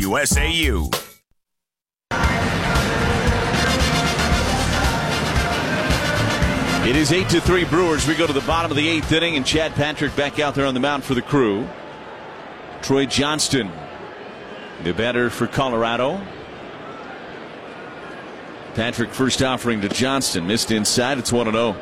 WSAU. It is 8-3 Brewers. We go to the bottom of the 8th inning, and Chad Patrick back out there on the mound for the Crew. Troy Johnston, the batter for Colorado. Patrick first offering to Johnston, missed inside. It's 1-0.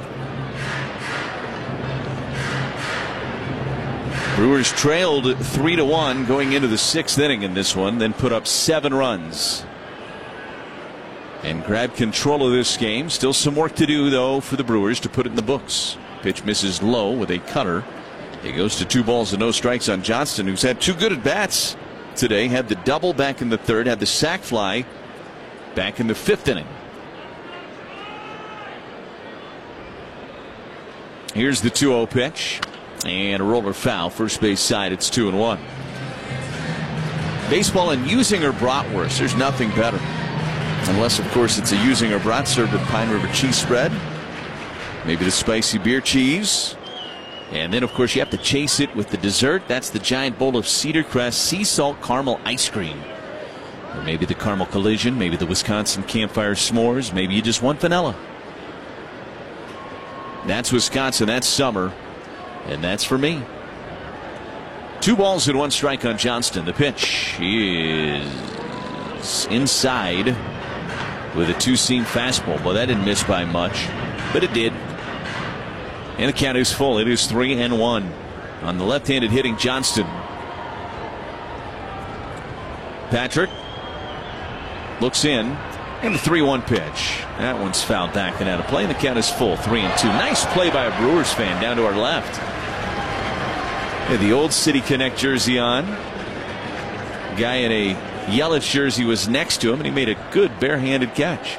Brewers trailed 3-1 going into the 6th inning in this one, then put up 7 runs and grabbed control of this game. Still some work to do, though, for the Brewers to put it in the books. Pitch misses low with a cutter. It goes to 2 balls and no strikes on Johnston, who's had 2 good at bats today. Had the double back in the 3rd, had the sac fly back in the 5th inning. Here's the 2-0 pitch. And a roller foul. First base side, it's 2-1. Baseball in Using or bratwurst. There's nothing better. Unless, of course, it's a Using or brat served with Pine River cheese spread. Maybe the spicy beer cheese. And then, of course, you have to chase it with the dessert. That's the giant bowl of Cedar Crest sea salt caramel ice cream. Or maybe the caramel collision. Maybe the Wisconsin campfire s'mores. Maybe you just want vanilla. That's Wisconsin. That's summer. And that's for me. 2 balls and 1 strike on Johnston. The pitch is inside with a 2-seam fastball. Well, that didn't miss by much, but it did. And the count is full. It is 3-1 on the left-handed hitting Johnston. Patrick looks in, and the 3-1 pitch. That one's fouled back and out of play, and the count is full. 3-2. Nice play by a Brewers fan down to our left. Yeah, the old City Connect jersey on. Guy in a Yelich jersey was next to him, and he made a good barehanded catch.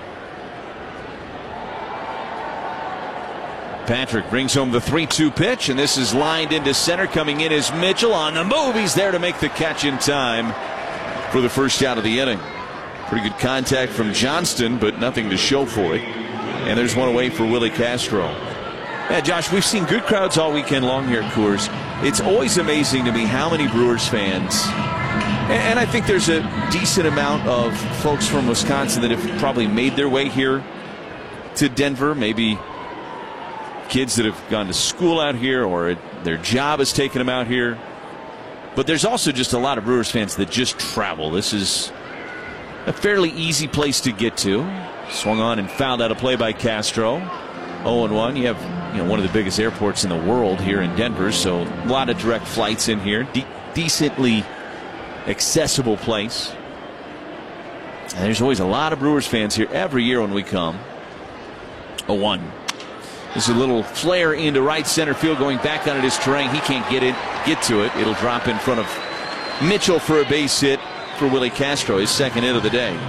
Patrick brings home the 3-2 pitch, and this is lined into center. Coming in is Mitchell on the move. He's there to make the catch in time for the first out of the inning. Pretty good contact from Johnston, but nothing to show for it. And there's one away for Willie Castro. Yeah, Josh, we've seen good crowds all weekend long here at Coors. It's always amazing to me how many Brewers fans, and I think there's a decent amount of folks from Wisconsin that have probably made their way here to Denver. Maybe kids that have gone to school out here or their job has taken them out here. But there's also just a lot of Brewers fans that just travel. This is a fairly easy place to get to. Swung on and fouled out a play by Castro. 0-1. You have one of the biggest airports in the world here in Denver, so a lot of direct flights in here. Decently accessible place. And there's always a lot of Brewers fans here every year when we come. 0-1. There's a little flare into right center field going back on it is Terang. He can't get to it. It'll drop in front of Mitchell for a base hit for Willie Castro, his 2nd hit of the day.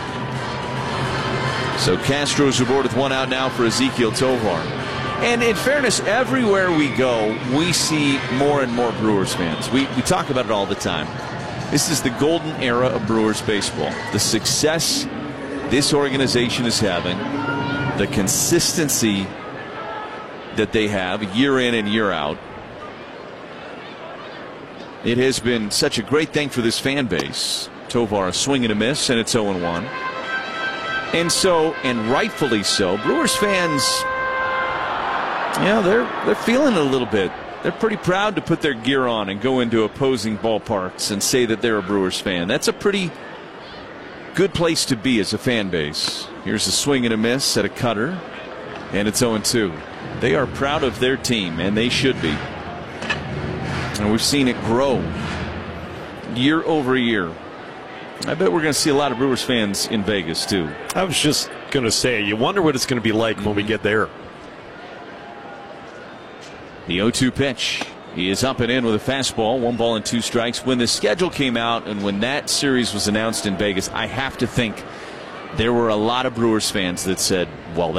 So Castro's aboard with 1 out now for Ezequiel Tovar. And in fairness, everywhere we go, we see more and more Brewers fans. We talk about it all the time. This is the golden era of Brewers baseball. The success this organization is having, the consistency that they have year in and year out. It has been such a great thing for this fan base. Tovar, a swing and a miss, and it's 0-1. And so, and rightfully so, Brewers fans, they're feeling it a little bit. They're pretty proud to put their gear on and go into opposing ballparks and say that they're a Brewers fan. That's a pretty good place to be as a fan base. Here's a swing and a miss at a cutter, and it's 0-2. They are proud of their team, and they should be. And we've seen it grow year over year. I bet we're going to see a lot of Brewers fans in Vegas, too. I was just going to say, you wonder what it's going to be like when we get there. The 0-2 pitch. He is up and in with a fastball, 1 ball and 2 strikes. When the schedule came out and when that series was announced in Vegas, I have to think there were a lot of Brewers fans that said,